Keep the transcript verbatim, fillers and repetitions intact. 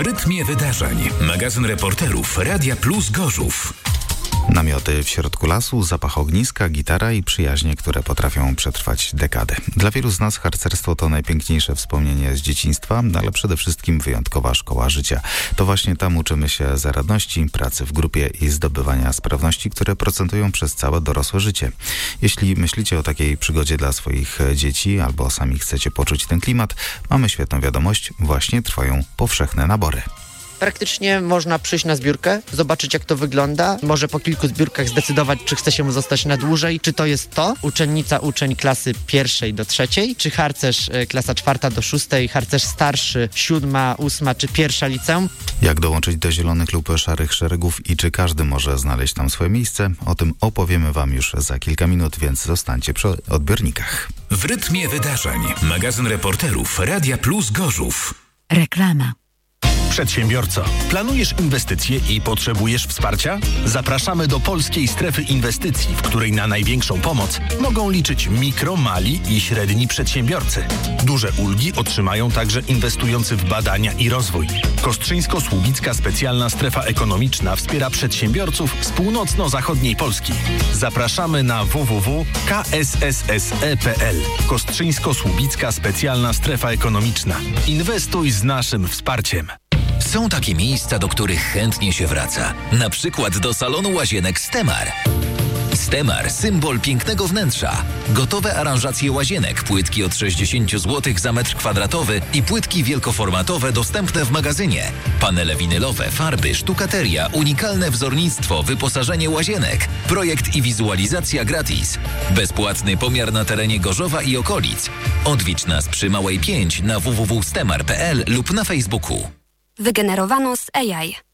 W rytmie wydarzeń. Magazyn reporterów Radia Plus Gorzów. Namioty w środku lasu, zapach ogniska, gitara i przyjaźnie, które potrafią przetrwać dekady. Dla wielu z nas harcerstwo to najpiękniejsze wspomnienie z dzieciństwa, ale przede wszystkim wyjątkowa szkoła życia. To właśnie tam uczymy się zaradności, pracy w grupie i zdobywania sprawności, które procentują przez całe dorosłe życie. Jeśli myślicie o takiej przygodzie dla swoich dzieci albo sami chcecie poczuć ten klimat, mamy świetną wiadomość, właśnie trwają powszechne nabory. Praktycznie można przyjść na zbiórkę, zobaczyć jak to wygląda, może po kilku zbiórkach zdecydować, czy chce się mu zostać na dłużej, czy to jest to, uczennica, uczeń klasy pierwszej do trzeciej, czy harcerz y, klasa czwarta do szóstej, harcerz starszy, siódma, ósma, czy pierwsza liceum. Jak dołączyć do zielonych lub szarych szeregów i czy każdy może znaleźć tam swoje miejsce, o tym opowiemy Wam już za kilka minut, więc zostańcie przy odbiornikach. W rytmie wydarzeń. Magazyn reporterów Radia Plus Gorzów. Reklama. Przedsiębiorco, planujesz inwestycje i potrzebujesz wsparcia? Zapraszamy do Polskiej Strefy Inwestycji, w której na największą pomoc mogą liczyć mikro, mali i średni przedsiębiorcy. Duże ulgi otrzymają także inwestujący w badania i rozwój. Kostrzyńsko-Słubicka Specjalna Strefa Ekonomiczna wspiera przedsiębiorców z północno-zachodniej Polski. Zapraszamy na w w w kropka k s s s e kropka p l. Kostrzyńsko-Słubicka Specjalna Strefa Ekonomiczna. Inwestuj z naszym wsparciem. Są takie miejsca, do których chętnie się wraca. Na przykład do salonu łazienek Stemar. Stemar, symbol pięknego wnętrza. Gotowe aranżacje łazienek, płytki od sześćdziesiąt złotych za metr kwadratowy i płytki wielkoformatowe dostępne w magazynie. Panele winylowe, farby, sztukateria, unikalne wzornictwo, wyposażenie łazienek. Projekt i wizualizacja gratis. Bezpłatny pomiar na terenie Gorzowa i okolic. Odwiedź nas przy Małej pięć na w w w kropka stemar kropka p l lub na Facebooku. Wygenerowano z A I.